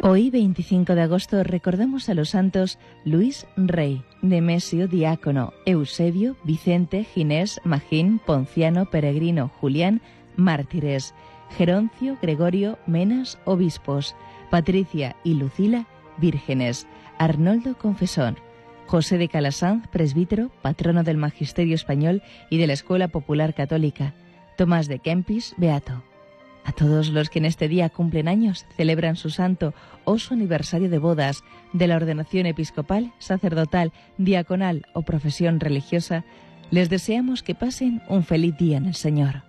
Hoy, 25 de agosto, recordamos a los santos Luis Rey, Nemesio Diácono, Eusebio, Vicente, Ginés, Magín, Ponciano, Peregrino, Julián, mártires, Geroncio, Gregorio, Menas, obispos, Patricia y Lucila, vírgenes, Arnoldo, confesor, José de Calasanz, presbítero, patrono del magisterio español y de la Escuela Popular Católica, Tomás de Kempis, beato. A todos los que en este día cumplen años, celebran su santo o su aniversario de bodas, de la ordenación episcopal, sacerdotal, diaconal o profesión religiosa, les deseamos que pasen un feliz día en el Señor.